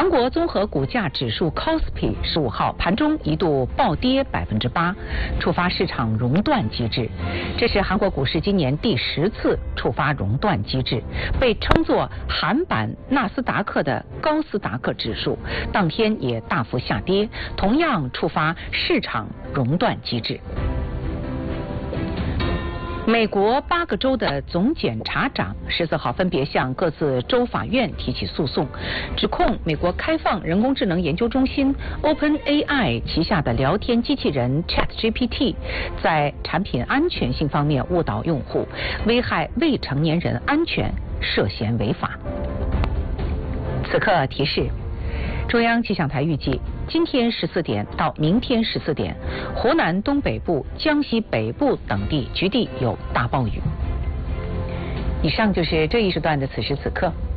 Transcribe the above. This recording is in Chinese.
韩国综合股价指数 KOSPI 15号盘中一度暴跌8%，触发市场熔断机制。这是韩国股市今年第10次触发熔断机制，被称作韩版纳斯达克的高斯达克指数，当天也大幅下跌，同样触发市场熔断机制。美国8个州的总检察长14号分别向各自州法院提起诉讼，指控美国开放人工智能研究中心 OpenAI 旗下的聊天机器人 ChatGPT 在产品安全性方面误导用户，危害未成年人安全，涉嫌违法。此刻提示：中央气象台预计，今天14点到明天14点，湖南东北部、江西北部等地局地有大暴雨。以上就是这一时段的此时此刻。